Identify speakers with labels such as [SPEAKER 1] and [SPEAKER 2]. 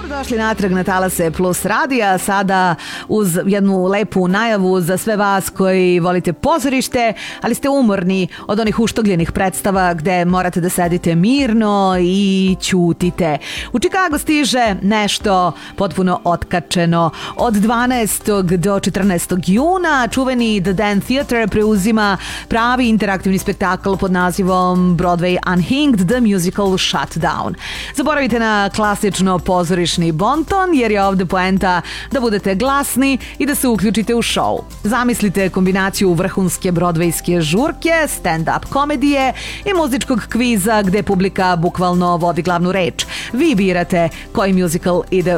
[SPEAKER 1] Došli natrag na Talase Plus radija, sada uz jednu lepu najavu za sve vas koji volite pozorište, ali ste umorni od onih uštogljenih predstava gde morate da sedite mirno i ćutite. U Chicago stiže nešto potpuno otkačeno. Od 12. do 14. juna čuveni The Dan Theatre preuzima pravi interaktivni spektakl pod nazivom Broadway Unhinged, The Musical Shutdown. Zaboravite na klasično pozorišni bonton, jer je ovde poenta da budete glasni i da se uključite u show. Zamislite kombinaciju vrhunske brodvejske žurke, stand-up komedije i muzičkog kviza gde publika bukvalno vodi glavnu reč. Vi birate koji musical ide